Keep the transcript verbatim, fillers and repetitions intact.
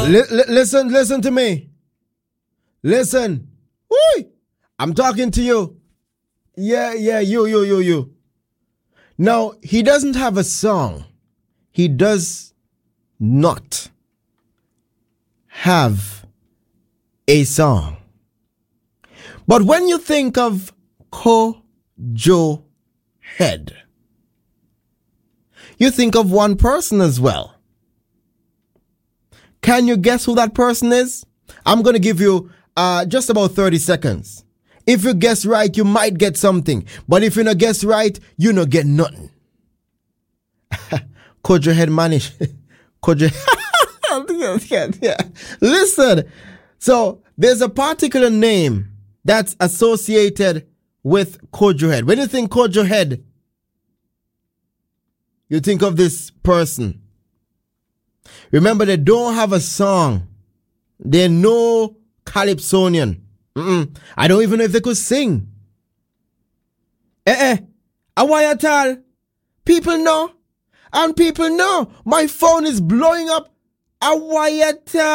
Li- li- listen, listen to me. Listen. Woo! I'm talking to you. Yeah, yeah, you, you, you, you. Now, he doesn't have a song. He does not have a song. But when you think of Kojo Head, you think of one person as well. Can you guess who that person is? I'm going to give you uh, just about thirty seconds. If you guess right, you might get something. But if you not guess right, you not get nothing. Kojo Head manish. Kojo. yeah, yeah. Listen. So there's a particular name that's associated with Kojo Head. When you think Kojo Head, you think of this person. Remember, they don't have a song. They're no Calypsonian. Mm-mm. I don't even know if they could sing. Eh eh. Away at all. People know. And people know. My phone is blowing up. Away at all.